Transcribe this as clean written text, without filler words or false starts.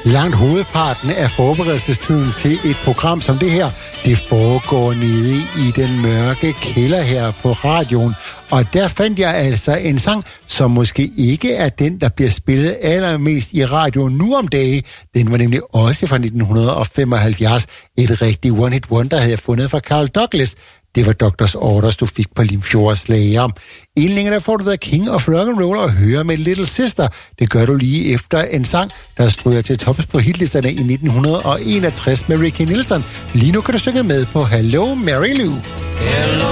Langt hovedparten af forberedelsestiden til et program som det her, det foregår nede i den mørke kælder her på radioen. Og der fandt jeg altså en sang, som måske ikke er den, der bliver spillet allermest i radioen nu om dage. Den var nemlig også fra 1975. Et rigtig one-hit wonder havde jeg fundet fra Carl Douglas. Det var Doctors Orders, du fik på Limfjords Slager. Inden længere der får du The King of Rock'n'Roll og høre med Little Sister. Det gør du lige efter en sang, der stryger til tops på hitlisterne i 1961 med Ricky Nelson. Lige nu kan du synge med på Hello Mary Lou. Hello.